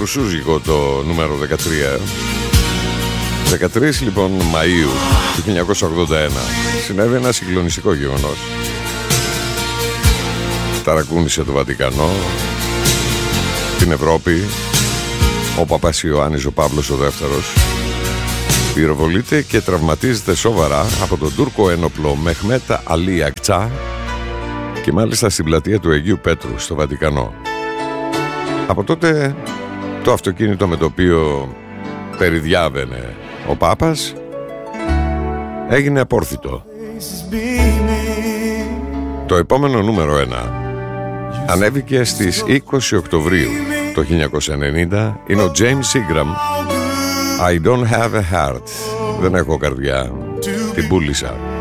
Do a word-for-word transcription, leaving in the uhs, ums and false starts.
δρουσούζικο το νούμερο δεκατρία. δεκατρείς λοιπόν Μαΐου του χίλια εννιακόσια ογδόντα ένα συνέβη ένα συγκλονιστικό γεγονός. Ταρακούνησε το Βατικανό, την Ευρώπη. Ο Παπάς Ιωάννης ο Παύλος ο δεύτερος πυροβολείται και τραυματίζεται σοβαρά από τον Τούρκο ένοπλο Μεχμέτα Αλή Ακτσά, και μάλιστα στην πλατεία του Αγίου Πέτρου στο Βατικανό. Από τότε το αυτοκίνητο με το οποίο περιδιάβαινε ο Πάπας έγινε απόρθητο. Το επόμενο νούμερο ένα ανέβηκε στις είκοσι Οκτωβρίου το χίλια εννιακόσια ενενήντα. Είναι ο James Ingram, I don't have a heart. Δεν έχω καρδιά, την πούλησα.